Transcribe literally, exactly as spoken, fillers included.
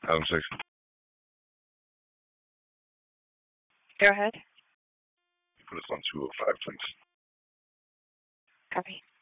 Adam six. Go ahead. Put us on two oh five, please. Copy.